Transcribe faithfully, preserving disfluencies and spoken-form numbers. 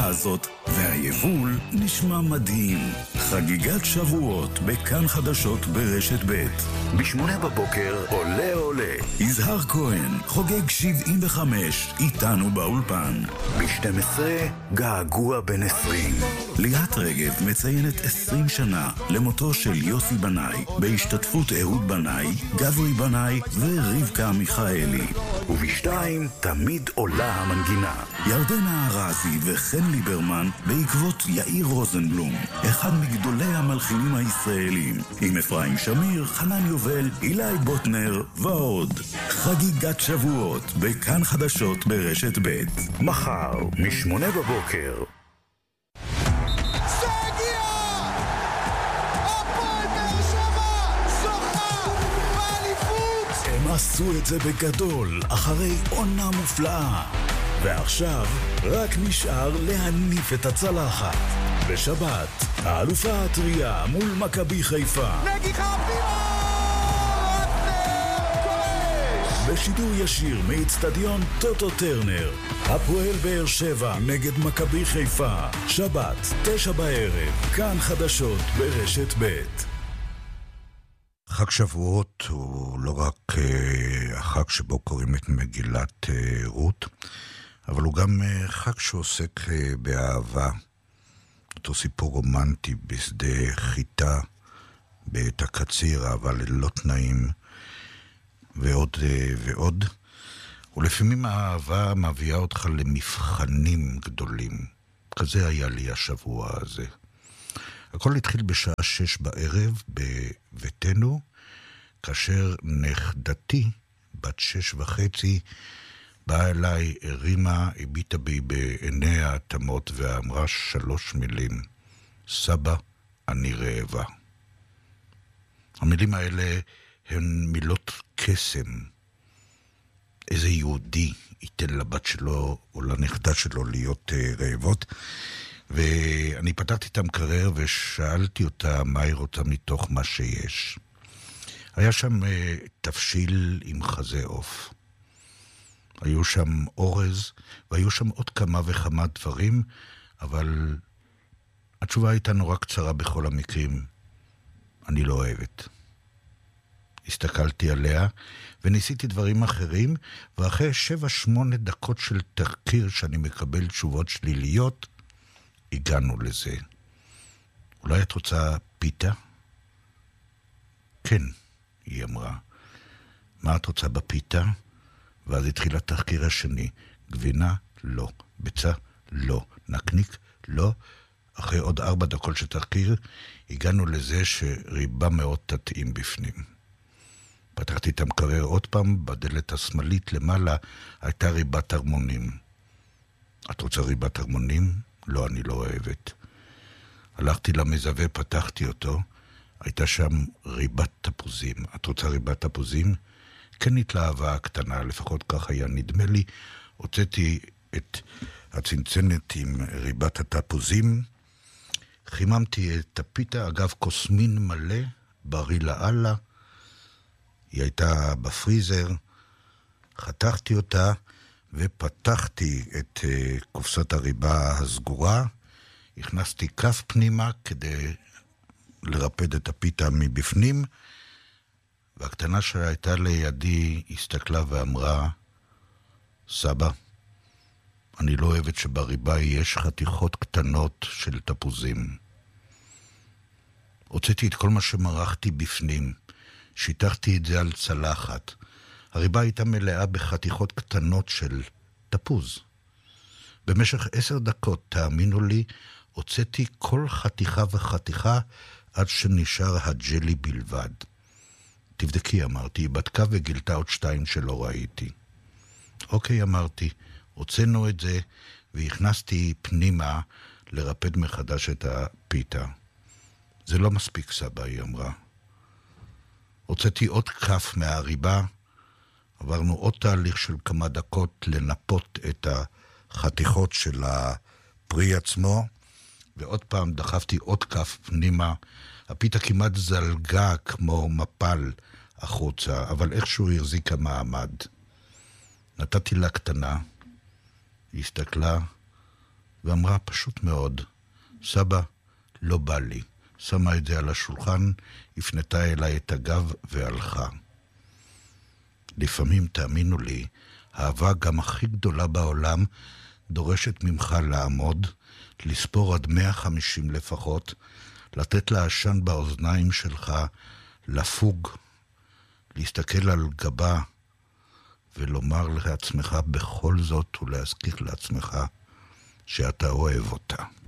הזאת, והיבול נשמע מדהים. חגיגת שבועות בכאן חדשות ברשת ב'. בשמונה בבוקר עולה עולה. יזהר כהן חוגג שבעים וחמש איתנו באולפן. ב-שתים עשרה געגוע בן עשרים. ליאת רגב מציינת עשרים שנה למותו של יוסי בנאי, בהשתתפות אהוד בנאי, גברי בנאי ורבקה מיכאלי. ובשתיים תמיד עולה המנגינה. ירדנה ארזי וחן ליברמן בעקבות יאיר רוזנבלום, אחד מגדולי המלחינים הישראלים, עם אפרים שמיר, חנן יובל, אילי בוטנר ועוד. חגיגת שבועות בכאן חדשות ברשת ב'. מחר משמונה בבוקר. עשו את זה בגדול, אחרי עונה מופלאה. ועכשיו רק נשאר להניף את הצלחת. בשבת, האלופה הטריה מול מכבי חיפה. נגיחה פירה! קורש! בשידור ישיר מאצטדיון טוטו טרנר. הפועל באר שבע נגד מכבי חיפה. שבת, תשע בערב. כאן חדשות ברשת ב'. חג שבועות הוא לא רק uh, החג שבו קוראים את מגילת uh, רות, אבל הוא גם uh, חג שעוסק uh, באהבה. אותו סיפור רומנטי בשדה חיטה, בעת הקציר, אהבה ללא תנאים, ועוד uh, ועוד. ולפעמים האהבה מביאה אותך למבחנים גדולים. כזה היה לי השבוע הזה. הכל התחיל בשעה שש בערב בביתנו, כאשר נכדתי, בת שש וחצי, באה אליי, הרימה, הביטה בי בעיני התמות ואמרה שלוש מילים: סבא, אני רעבה. המילים האלה הן מילות קסם. איזה יהודי ייתן לבת שלו או לנכדה שלו להיות uh, רעבות? ואני פתחתי את המקרר ושאלתי אותה מה היא רוצה מתוך מה שיש. היה שם uh, תפשיל עם חזה עוף. היו שם אורז, והיו שם עוד כמה וכמה דברים, אבל התשובה הייתה נורא קצרה בכל המקרים. אני לא אוהבת. הסתכלתי עליה וניסיתי דברים אחרים, ואחרי שבע שמונה דקות של תחקיר שאני מקבל תשובות שליליות, הגענו לזה. אולי את רוצה פיתה? כן, היא אמרה. מה את רוצה בפיתה? ואז התחיל התחקיר השני. גבינה? לא. ביצה? לא. נקניק? לא. אחרי עוד ארבע דקות של תחקיר, הגענו לזה שריבה מאוד תטעים בפנים. פתחתי את המקרר עוד פעם, בדלת השמאלית למעלה הייתה ריבת הרמונים. את רוצה ריבת הרמונים? לא, אני לא אוהבת. הלכתי למזווה, פתחתי אותו, הייתה שם ריבת תפוזים. את רוצה ריבת תפוזים? כן, התלהבה הקטנה, לפחות כך היה נדמה לי. הוצאתי את הצנצנת עם ריבת התפוזים, חיממתי את הפיתה, אגב קוסמין מלא, בריא לאללה, היא הייתה בפריזר, חתכתי אותה ופתחתי את uh, קופסת הריבה הסגורה, הכנסתי כף פנימה כדי לרפד את הפיתה מבפנים, והקטנה שלה הייתה לידי, הסתכלה ואמרה, סבא, אני לא אוהבת שבריבה יש חתיכות קטנות של תפוזים. הוצאתי את כל מה שמרחתי בפנים, שיטחתי את זה על צלחת. הריבה הייתה מלאה בחתיכות קטנות של תפוז. במשך עשר דקות, תאמינו לי, הוצאתי כל חתיכה וחתיכה עד שנשאר הג'לי בלבד. תבדקי, אמרתי, היא בדקה וגילתה עוד שתיים שלא ראיתי. אוקיי, אמרתי, הוצאנו את זה והכנסתי פנימה לרפד מחדש את הפיתה. זה לא מספיק, סבא, היא אמרה. הוצאתי עוד כף מהריבה, עברנו עוד תהליך של כמה דקות לנפות את החתיכות של הפרי עצמו, ועוד פעם דחפתי עוד כף פנימה. הפיתה כמעט זלגה כמו מפל החוצה, אבל איכשהו הרזיקה מעמד. נתתי לה קטנה, היא הסתכלה ואמרה פשוט מאוד, סבא, לא בא לי. שמה את זה על השולחן, הפנתה אליי את הגב והלכה. לפעמים, תאמינו לי, האהבה גם הכי גדולה בעולם דורשת ממך לעמוד, לספור עד מאה וחמישים לפחות, לתת לה עשן באוזניים שלך, לפוג, להסתכל על גבה, ולומר לעצמך בכל זאת ולהזכיר לעצמך שאתה אוהב אותה.